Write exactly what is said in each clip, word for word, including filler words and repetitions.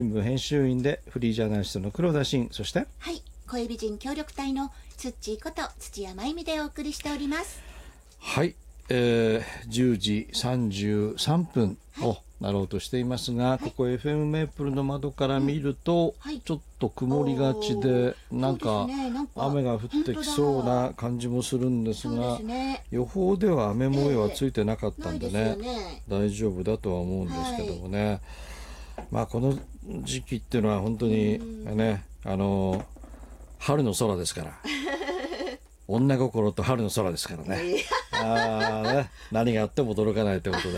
新聞編集員でフリージャーナリストの黒田真、そしてはい、声美人協力隊のつっちーこと土屋真由美でお送りしております。 はい、えー、じゅうじさんじゅうさんぷんをなろうとしていますが、はい、ここ エフエム メープルの窓から見ると、はい、ちょっと曇りがちでなんか雨が降ってきそうな感じもするんですが、ね、予報では雨模様はついてなかったんで ね,、えー、ね大丈夫だとは思うんですけどもね、はい、まあこの時期っていうのは本当にね、あの春の空ですから女心と春の空ですからね、えー、あね何があっても驚かないということで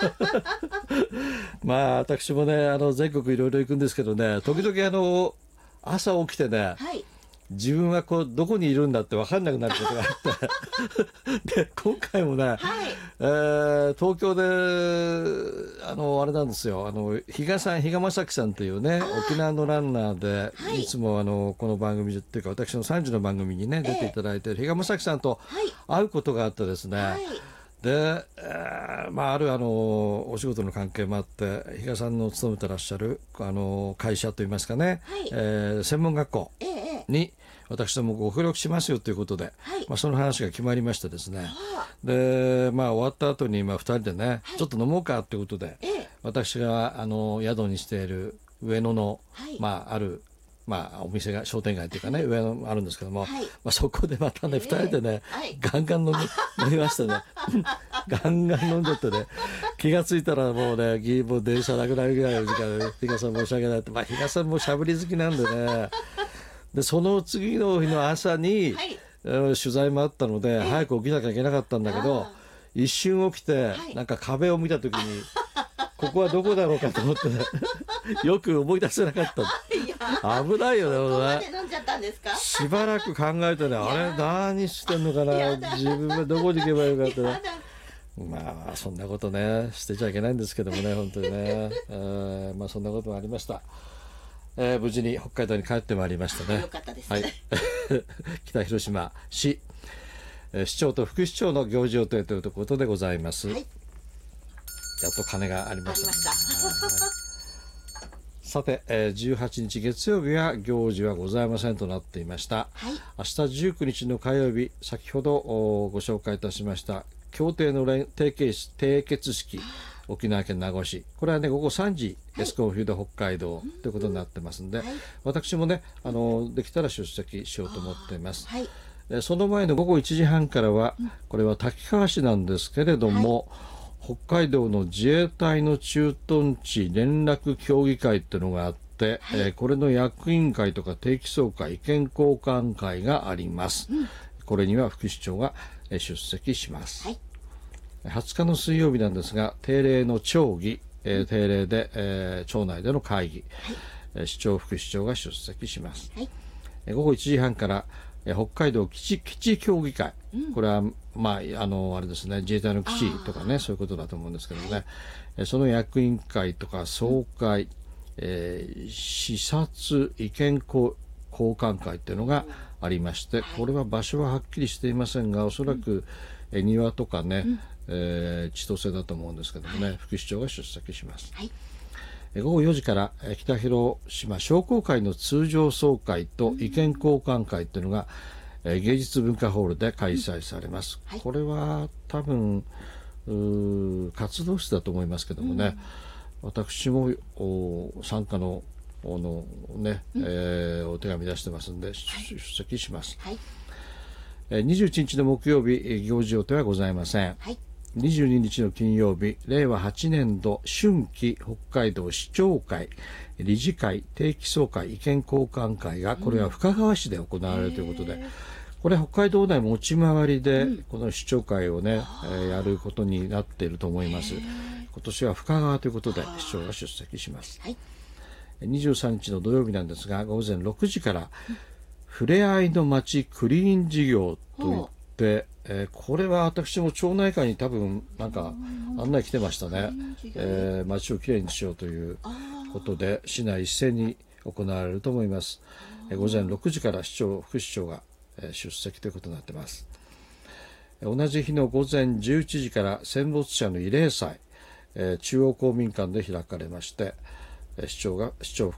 まあ私もねあの全国いろいろ行くんですけどね、時々あの朝起きてね、はい、自分はこうどこにいるんだって分かんなくなることがあってで今回もね、はいえー、東京であのあれなんですよ、あの比嘉さん比嘉正樹さんというね沖縄のランナーで、はい、いつもあのこの番組っていうか私のさんじの番組にね出ていただいている比嘉正樹さんと会うことがあってですね、はい、で、えーまあ、あるあのお仕事の関係もあって比嘉さんの勤めてらっしゃるあの会社といいますかね、はいえー、専門学校に私どもご協力しますよということで、はいまあ、その話が決まりましてですね、で、まあ、終わった後にまあふたりでね、はい、ちょっと飲もうかということで、ええ、私があの宿にしている上野の、はいまあ、あるまあ、お店が商店街というかね上のあるんですけども、はいまあ、そこでまたね、えー、ふたりでね、はい、ガンガン飲み、飲みましたねガンガン飲んじゃってね気がついたらもうねもう電車なくなるぐらいの時間で比嘉さん申し訳ないって、まあ、比嘉さんもしゃぶり好きなんでねでその次の日の朝に、はいえー、取材もあったので、えー、早く起きなきゃいけなかったんだけど一瞬起きて、はい、なんか壁を見た時にここはどこだろうかと思ってねよく思い出せなかった危ないよね。 そこまで飲んじゃったんですか？ しばらく考えてねあれ何してんのかな自分はどこに行けばよかったなまあそんなことねしてちゃいけないんですけどもね本当にね、えー、まあそんなこともありました、えー、無事に北海道に帰ってまいりましたね。 よかったです、はい、 北広島市、えー、市長と副市長の行事予定ということでございます、はい、やっと鐘がありました、ね、ありましたさて、えー、じゅうはちにち月曜日は行事はございませんとなっていました、はい、明日じゅうくにちの火曜日先ほどご紹介いたしました協定の締結式沖縄県名護市、これはね午後さんじ、はい、エスコンフィールド北海道ということになってますんで、はい、私もねあのできたら出席しようと思っています、はい、その前の午後いちじはんからは、うん、これは滝川市なんですけれども、はい、北海道の自衛隊の駐屯地連絡協議会っていうのがあって、はいえー、これの役員会とか定期総会意見交換会があります、うん、これには副市長が出席します、はいはつかの水曜日なんですが定例の町議、えー、定例で、えー、町内での会議、はい、市長副市長が出席します、はい、午後いちじはんから、えー、北海道基地、基地協議会、うん、これはまああのあれですね自衛隊の基地とかねそういうことだと思うんですけどね、はいえー、その役員会とか総会、うんえー、視察意見交換会っていうのがありまして、これは場所ははっきりしていませんがおそらく、うん、庭とかね、うんえー、千歳だと思うんですけどもね、はい、副市長が出席します、はい、午後よじから北広島商工会の通常総会と意見交換会というのが、うん、芸術文化ホールで開催されます、うんはい、これは多分活動室だと思いますけどもね、うん、私も参加のの、ねうんえー、お手紙出してますので、はい、出席します、はい、にじゅういちにちの木曜日行事予定はございません、はいにじゅうににちの金曜日れいわはちねんど春季北海道市長会理事会定期総会意見交換会がこれは深川市で行われるということで、うん、これ北海道内持ち回りでこの市長会をね、うんえー、やることになっていると思います。今年は深川ということで市長が出席します、はい、にじゅうさんにちの土曜日なんですが午前ろくじから、うん、ふれあいの街クリーン事業といってえー、これは私も町内会に多分なんか案内来てましたね、えー、街をきれいにしようということで市内一斉に行われると思います、えー、午前ろくじから市長副市長が、えー、出席ということになっています。同じ日の午前じゅういちじから戦没者の慰霊祭、えー、中央公民館で開かれまして、 市長が市長